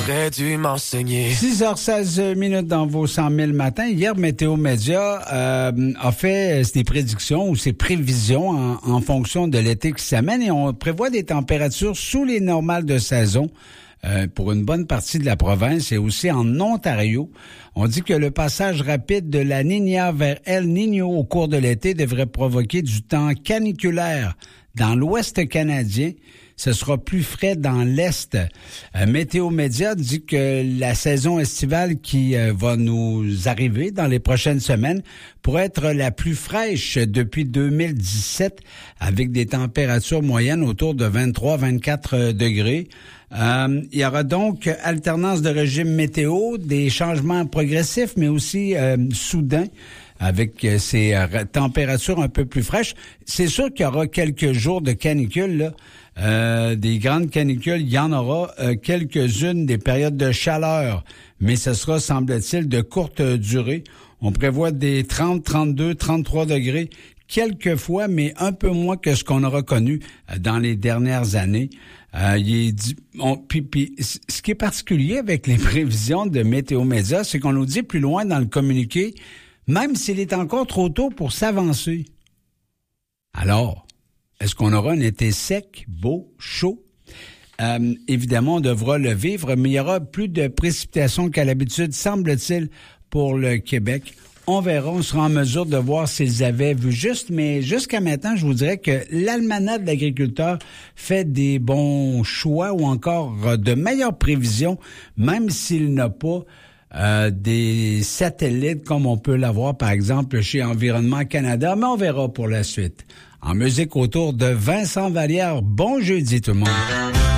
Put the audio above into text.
T'aurais dû m'enseigner. 6h16 dans vos 100 000 matins. Hier, Météo Média a fait ses prédictions ou ses prévisions en fonction de l'été qui s'amène et on prévoit des températures sous les normales de saison pour une bonne partie de la province et aussi en Ontario. On dit que le passage rapide de la Niña vers El Niño au cours de l'été devrait provoquer du temps caniculaire dans l'ouest canadien. Ce sera plus frais dans l'Est. Météo Média dit que la saison estivale qui va nous arriver dans les prochaines semaines pourrait être la plus fraîche depuis 2017 avec des températures moyennes autour de 23-24 degrés. Il y aura donc alternance de régime météo, des changements progressifs mais aussi soudains avec ces températures un peu plus fraîches. C'est sûr qu'il y aura quelques jours de canicule, là. Des grandes canicules, il y en aura quelques-unes des périodes de chaleur, mais ce sera, semble-t-il, de courte durée. On prévoit des 30, 32, 33 degrés, quelquefois, mais un peu moins que ce qu'on aura connu dans les dernières années. Puis, ce qui est particulier avec les prévisions de Météo Média, c'est qu'on nous dit plus loin dans le communiqué, même s'il est encore trop tôt pour s'avancer. Alors, est-ce qu'on aura un été sec, beau, chaud? Évidemment, on devra le vivre, mais il y aura plus de précipitations qu'à l'habitude, semble-t-il, pour le Québec. On verra, on sera en mesure de voir s'ils avaient vu juste, mais jusqu'à maintenant, je vous dirais que l'Almanach de l'agriculteur fait des bons choix ou encore de meilleures prévisions, même s'il n'a pas des satellites comme on peut l'avoir, par exemple, chez Environnement Canada, mais on verra pour la suite. En musique autour de Vincent Vallière. Bon jeudi tout le monde.